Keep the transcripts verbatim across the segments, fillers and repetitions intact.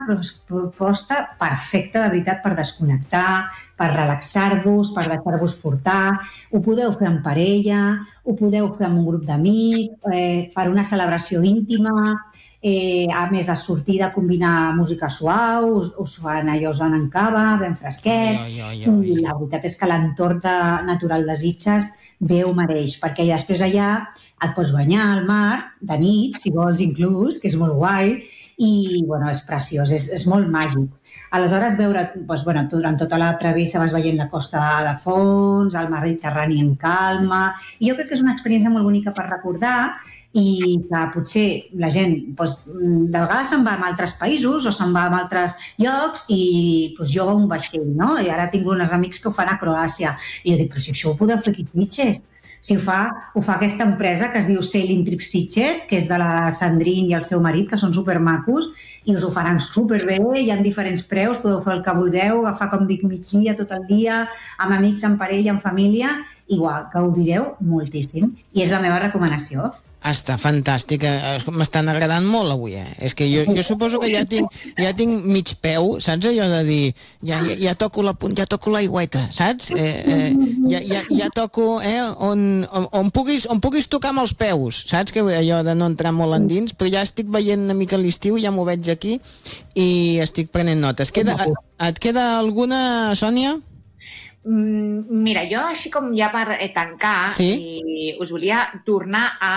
proposta perfecta, de veritat, per desconnectar, per relaxar-vos, per deixar-vos portar. Ho podeu fer en parella, ho podeu fer amb un grup d'amics, eh, per una celebració íntima. Eh, a més, a sortir de combinar música suau, us, us fan allò, us donen cava, ben fresquet, Ai, ai, ai, ai. i la veritat és que l'entorn de, natural de Sitges bé ho mereix, perquè després allà et pots banyar al mar, de nit, si vols inclús, que és molt guai, i bueno, és preciós, és, és molt màgic. Aleshores, veure, doncs, bueno, tu, durant tota la travessa vas veient la costa de fons, el Mediterrani en calma, i jo crec que és una experiència molt bonica per recordar, i que potser la gent doncs, de vegades se'n va a altres països o se'n va a altres llocs i doncs, lloga un vaixell, no? I ara tinc uns amics que ho fan a Croàcia i jo dic, però si això ho podeu fer aquí a Sitges, si ho fa, ho fa aquesta empresa que es diu Sailing Trip Sitges, que és de la Sandrine i el seu marit, que són supermacos, i us ho faran superbé, hi ha diferents preus, podeu fer el que vulgueu, agafar, com dic, migdia, tot el dia, amb amics, amb parella, amb família, igual, que ho direu moltíssim, i és la meva recomanació. Està fantàstic, m'estan agradant molt avui, eh? És que jo, jo suposo que ja tinc, ja tinc mig peu, saps allò de dir, ja, ja, ja toco la punt, ja toco l'aigüeta, saps? Eh, eh, ja, ja, ja toco eh, on, on, on, puguis, on puguis tocar amb els peus, saps? Que allò de no entrar molt endins, però ja estic veient una mica l'estiu, ja m'ho veig aquí, i estic prenent notes. Queda, et queda alguna, Sònia? Mira, jo així com ja per tancar, sí? eh, us volia tornar a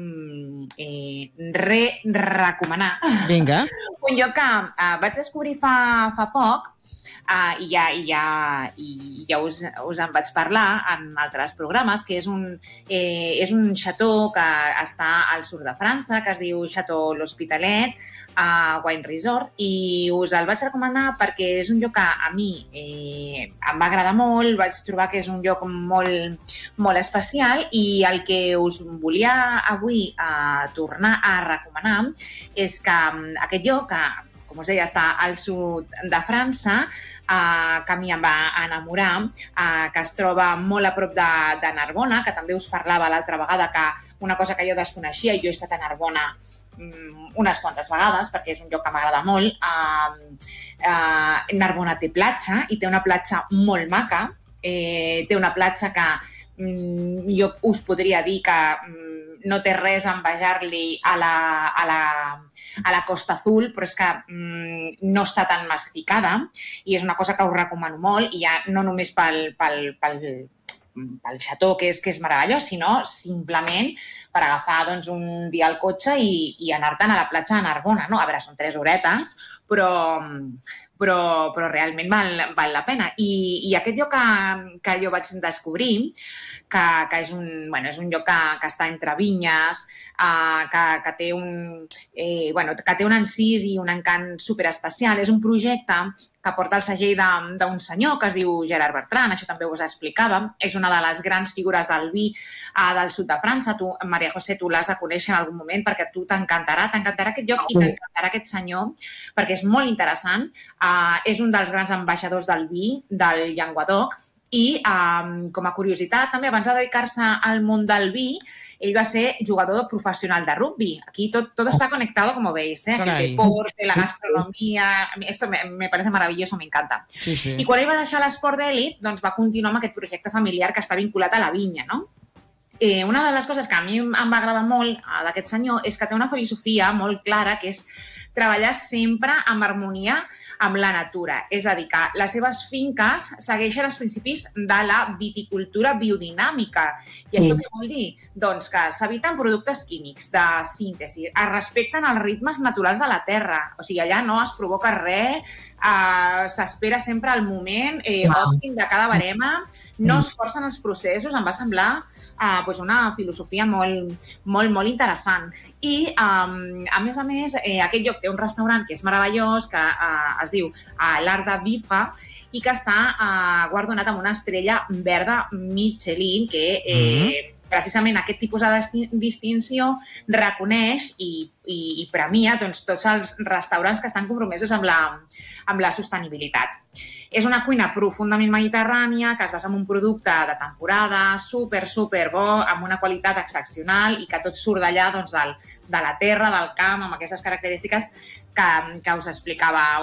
eh, re-recomanar Vinga. un lloc que eh, vaig descobrir fa, fa poc, Uh, i ja, i ja, i ja us, us en vaig parlar en altres programes, que és un, eh, és un xató que està al sud de França, que es diu Xató L'Hospitalet, a Wine Resort, i us el vaig recomanar perquè és un lloc que a mi eh, em va agradar molt, vaig trobar que és un lloc molt, molt especial, i el que us volia avui eh, tornar a recomanar és que aquest lloc, que com us deia, està al sud de França, eh, que a mi em va enamorar, eh, que es troba molt a prop de, de Narbona, que també us parlava l'altra vegada, que una cosa que jo desconeixia, i jo he estat a Narbona um, unes quantes vegades, perquè és un lloc que m'agrada molt. Eh, eh, Narbona té platja, i té una platja molt maca, eh, té una platja que um, jo us podria dir que um, no té res a envejar-li a la, a, la, a la Costa Azul, però és que mmm, no està tan massificada, i és una cosa que us recomano molt, i ja no només pel, pel, pel, pel xató, que és, que és meravellós, sinó simplement per agafar doncs, un dia al cotxe i, i anar-te'n a la platja de Narbona. No? A veure, són tres horetes, però... Però, però realment val, val la pena. I, i aquest lloc que, que jo vaig descobrir, que, que és, un, bueno, és un lloc que, que està entre vinyes, uh, que, que, té un, eh, bueno, que té un encís i un encant superespecial. És un projecte que porta el segell d'un senyor que es diu Gerard Bertran, això també us explicava. És una de les grans figures del vi uh, del sud de França. Tu, Maria José, tu l'has de conèixer en algun moment perquè a tu t'encantarà, t'encantarà aquest lloc i t'encantarà aquest senyor, perquè és molt interessant. Uh, és un dels grans ambaixadors del vi del Llenguadoc, i um, com a curiositat també, abans de dedicar-se al món del vi, ell va ser jugador professional de rugby. Aquí tot, todo está conectado, como veis, ¿eh? El deporte, la gastronomía, esto me, me parece maravilloso, me encanta. Sí, sí. I quan ell va deixar l'esport d'elit, doncs va continuar amb aquest projecte familiar que està vinculat a la vinya, no? Eh, una de les coses que a mi em va agradar molt d'aquest senyor és que té una filosofia molt clara, que és treballar sempre en harmonia amb la natura. És a dir, que les seves finques segueixen els principis de la viticultura biodinàmica. I això què vol dir? Doncs que s'eviten productes químics de síntesi, es respecten els ritmes naturals de la terra. O sigui, allà no es provoca res, eh, s'espera sempre el moment eh, òptim de cada barema, no es forcen els processos, em va semblar eh, doncs una filosofia molt, molt, molt interessant. I, eh, a més a més, eh, aquest lloc té un restaurant que és meravellós, que eh, es diu eh, l'Art de Vivre, i que està eh, guardonat amb una estrella verda Michelin, que eh, mm-hmm. precisament aquest tipus de distinció reconeix i, i, i premia doncs, tots els restaurants que estan compromesos amb la, amb la sostenibilitat. És una cuina profundament mediterrània que es basa en un producte de temporada super, super bo, amb una qualitat excepcional i que tot surt d'allà doncs, del, de la terra, del camp, amb aquestes característiques que, que us explicava